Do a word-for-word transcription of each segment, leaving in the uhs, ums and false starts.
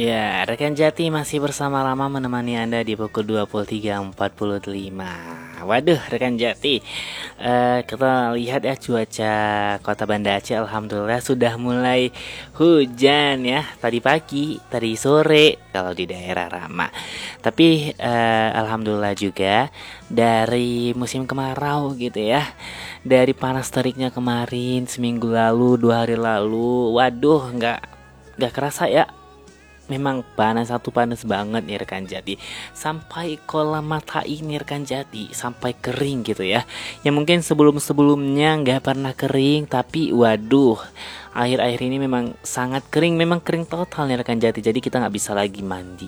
Ya, rekan Jati masih bersama Rama menemani Anda di pukul dua puluh tiga empat puluh lima. Waduh, rekan Jati, eh, kita lihat ya cuaca Kota Banda Aceh. Alhamdulillah sudah mulai hujan ya. Tadi pagi, tadi sore kalau di daerah Rama. Tapi eh, Alhamdulillah juga dari musim kemarau gitu ya. Dari panas teriknya kemarin seminggu lalu, dua hari lalu. Waduh, nggak nggak kerasa ya. Memang panas, satu panas banget nih rekan Jati. Sampai kolam mata ini rekan Jati sampai kering gitu ya. Yang mungkin sebelum-sebelumnya nggak pernah kering, tapi waduh, akhir-akhir ini memang sangat kering. Memang kering total nih rekan Jati. Jadi kita nggak bisa lagi mandi.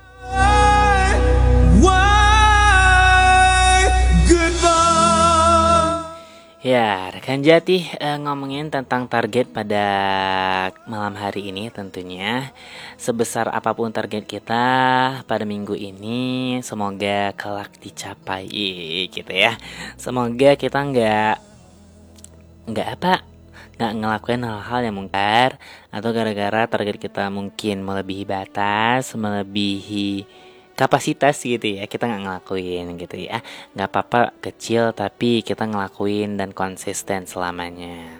Ya, rekan Jati, eh, ngomongin tentang target pada malam hari ini tentunya. Sebesar apapun target kita pada minggu ini, semoga kelak dicapai gitu ya. Semoga kita nggak nggak apa nggak ngelakuin hal-hal yang mungkar, atau gara-gara target kita mungkin melebihi batas, melebihi kapasitas gitu ya, kita nggak ngelakuin gitu ya. Nggak apa-apa kecil, tapi kita ngelakuin dan konsisten selamanya.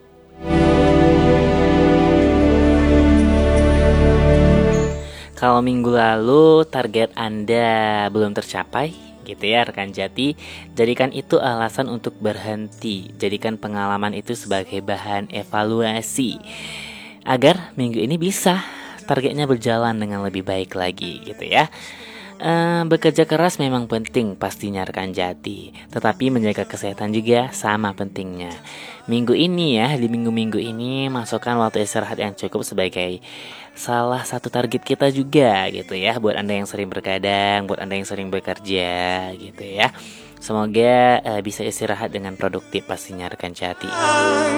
Kalau minggu lalu target Anda belum tercapai gitu ya rekan Jati, jadikan itu alasan untuk berhenti. Jadikan pengalaman itu sebagai bahan evaluasi agar minggu ini bisa targetnya berjalan dengan lebih baik lagi gitu ya. Uh, bekerja keras memang penting pastinya rekan Jati, tetapi menjaga kesehatan juga sama pentingnya. Minggu ini ya, di minggu-minggu ini masukkan waktu istirahat yang cukup sebagai salah satu target kita juga gitu ya. Buat Anda yang sering berkadang, buat Anda yang sering bekerja gitu ya. Semoga uh, bisa istirahat dengan produktif pastinya rekan Jati.